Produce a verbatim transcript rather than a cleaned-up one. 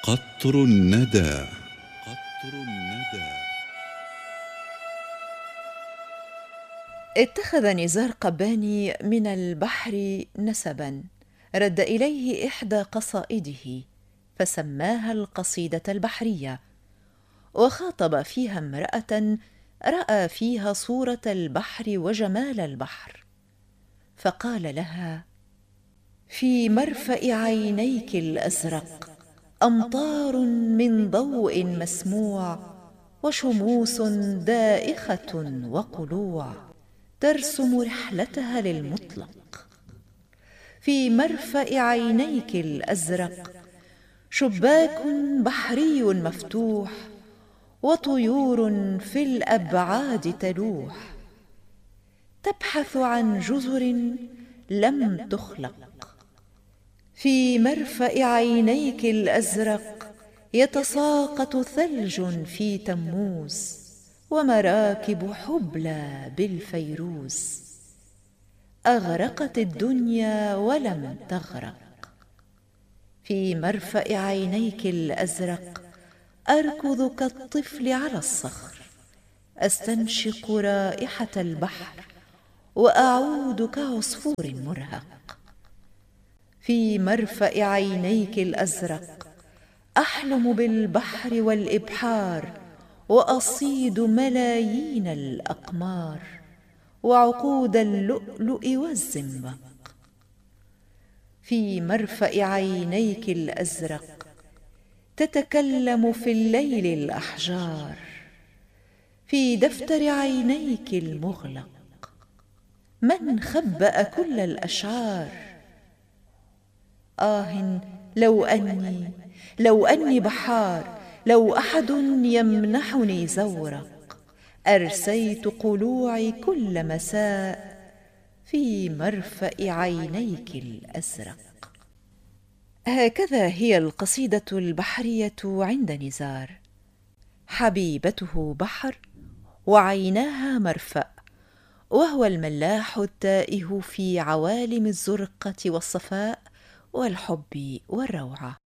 قطر الندى. قطر الندى. اتخذ نزار قباني من البحر نسبا رد إليه إحدى قصائده فسماها القصيدة البحرية، وخاطب فيها امرأة رأى فيها صورة البحر وجمال البحر، فقال لها: في مرفأ عينيك الأزرق أمطار من ضوء مسموع، وشموس دائخة وقلوع ترسم رحلتها للمطلق. في مرفأ عينيك الأزرق شباك بحري مفتوح، وطيور في الأبعاد تلوح تبحث عن جزر لم تخلق. في مرفأ عينيك الأزرق يتساقط ثلج في تموز، ومراكب حبلى بالفيروز أغرقت الدنيا ولم تغرق. في مرفأ عينيك الأزرق أركض كالطفل على الصخر، أستنشق رائحة البحر وأعود كعصفور مرهق. في مرفأ عينيك الأزرق أحلم بالبحر والإبحار، وأصيد ملايين الأقمار وعقود اللؤلؤ والزئبق. في مرفأ عينيك الأزرق تتكلم في الليل الأحجار، في دفتر عينيك المغلق من خبأ كل الأشعار. آه لو أني لو أني بحار، لو أحد يمنحني زورق، أرسيت قلوعي كل مساء في مرفأ عينيك الأزرق. هكذا هي القصيدة البحرية عند نزار. حبيبته بحر وعيناها مرفأ، وهو الملاح التائه في عوالم الزرقة والصفاء والحب والروعة.